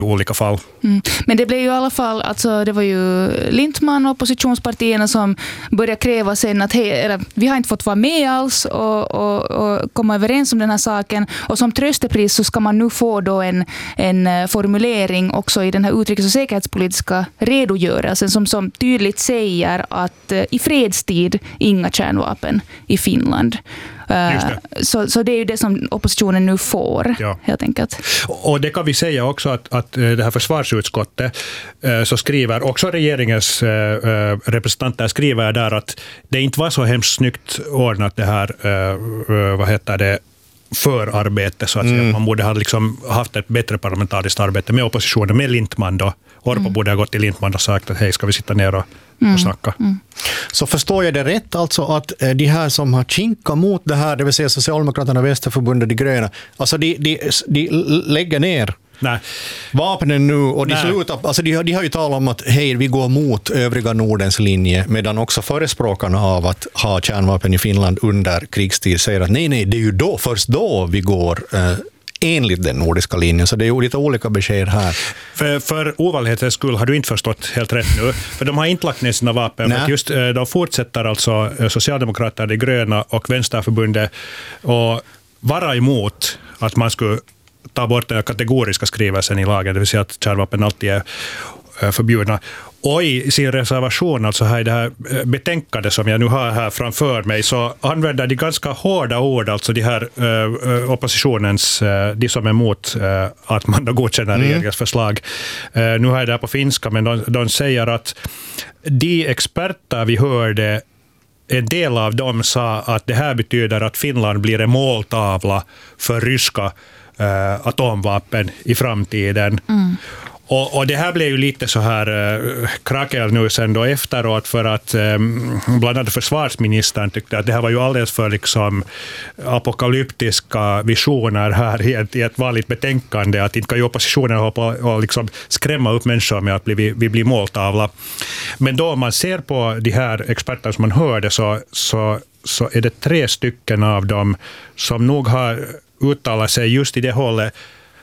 olika fall. Men det blev ju i alla fall, alltså det var ju Lindtman och oppositionspartierna som började kräva sen att vi har inte fått vara med alls och komma överens om den här saken, och som tröstepris så ska man nu få då en formulering också i den här utrikes- och säkerhetspolitiska redogörelsen som tydligt säger att i fredstid inga kärnvapen i Finland. Så det är ju det som oppositionen nu får, helt enkelt. Och det kan vi säga också att det här försvarsutskottet så skriver, också regeringens representanter skriver där att det inte var så hemskt snyggt ordnat det här, förarbete, så att säga. Man borde ha liksom haft ett bättre parlamentariskt arbete med oppositionen, med Lindtman då. Orpo borde ha gått till Lindtman och sagt att hej, ska vi sitta ner och snacka. Så förstår jag det rätt, alltså att de här som har kinkat mot det här, det vill säga Socialdemokraterna, Vänsterförbundet, de gröna, alltså de lägger ner vapnen nu, och de slutar, alltså de har ju talat om att hej, vi går mot övriga Nordens linje, medan också förespråkarna av att ha kärnvapen i Finland under krigstid säger att nej, det är ju först då vi går enligt den nordiska linjen, så det är ju lite olika besked här. För ovanlighetens skull har du inte förstått helt rätt nu, för de har inte lagt ner sina vapen, för just de fortsätter alltså Socialdemokraterna, de gröna och Vänsterförbundet och vara emot att man skulle ta bort den kategoriska skrivelsen i lagen, det vill säga att kärnvapen alltid är förbjudna. Och i sin reservation, alltså här i det här betänkandet som jag nu har här framför mig, så använder de ganska hårda ord, alltså de här oppositionens, de som är emot att man då godkänner regeringens förslag. Nu har jag det här på finska, men de säger att de experter vi hörde, en del av dem sa att det här betyder att Finland blir en måltavla för ryska atomvapen i framtiden. Och det här blev ju lite så här krackel nu sen då efteråt, för att bland annat försvarsministern tyckte att det här var ju alldeles för liksom apokalyptiska visioner här i ett vanligt betänkande, att inte kan ju oppositionen hoppa och liksom skrämma upp människor med att vi blir måltavla. Men då man ser på de här experterna som man hörde, så är det 3 stycken av dem som nog har uttalat sig just i det hållet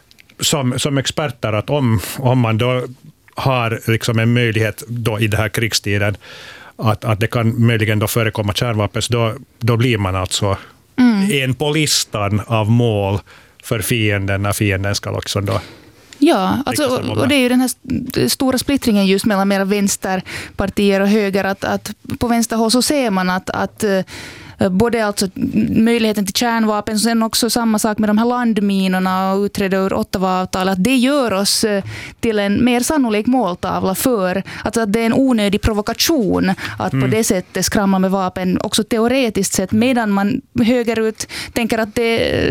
som experter, att om man då har liksom en möjlighet då i den här krigstiden att det kan möjligen då förekomma kärnvapen, så då blir man alltså en på listan av mål för fienden, när fienden ska också då. Ja, alltså, och det är ju den här stora splittringen just mellan mera vänsterpartier och höger, att på vänsterhåll så ser man att både alltså möjligheten till kärnvapen och sen också samma sak med de här landminorna och utträde ur Ottawa-avtalet, att det gör oss till en mer sannolik måltavla för att det är en onödig provokation att på det sättet skramla med vapen också teoretiskt sett, medan man högerut tänker att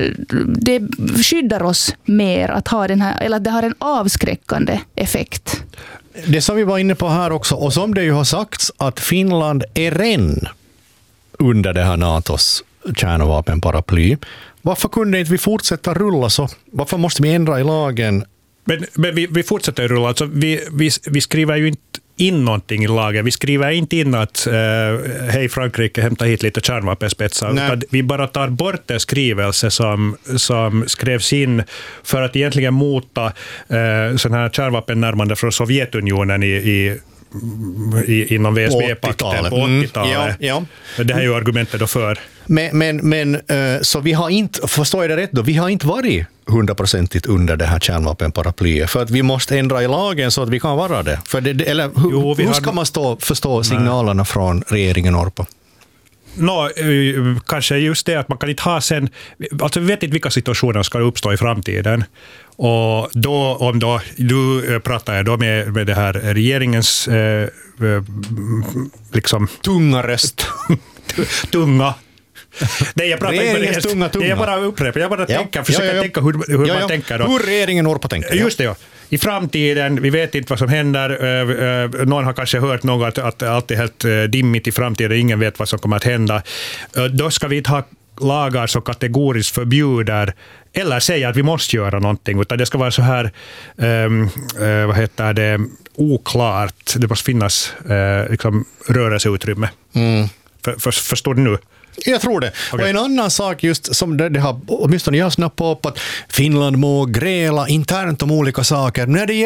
det skyddar oss mer att ha den här, eller att det har en avskräckande effekt. Det som vi var inne på här också, och som det ju har sagts, att Finland är redan under det här NATOs kärnvapenparaply. Varför kunde inte vi fortsätta rulla så? Varför måste vi ändra i lagen? Men vi fortsätter rulla. Alltså vi skriver ju inte in någonting i lagen. Vi skriver inte in att hej Frankrike, hämta hit lite kärnvapenspetsar. Vi bara tar bort en skrivelse som skrevs in för att egentligen mota sån här kärvapennärmande från Sovjetunionen inom VSB-pakten på 80-talet. Ja. Det här är ju argumentet då för. Men så vi har inte, förstår jag det rätt då, vi har inte varit 100% under det här kärnvapenparaplyet, för att vi måste ändra i lagen så att vi kan vara det. För hur ska man förstå signalerna från regeringen Orpo? Kanske just det att man kan inte ha sen, alltså vi vet inte vilka situationer ska uppstå i framtiden, och då om då du pratar då med det här regeringens liksom tunga röst tunga. Nej, jag pratar regeringens inte tunga. Jag bara upprepar, jag bara försöker tänka hur man tänker då. Hur regeringen Orpo tänker. Just det, ja. I framtiden, vi vet inte vad som händer. Någon har kanske hört något att allt är helt dimmigt i framtiden, ingen vet vad som kommer att hända. Då ska vi inte ha lagar som kategoriskt förbjuder eller säga att vi måste göra någonting, utan det ska vara så här oklart. Det måste finnas liksom rörelseutrymme. Förstår du nu? Jag tror det. Okay. Och en annan sak just som det har åtminstone jag snappat upp, att Finland må gräla internt om olika saker. När det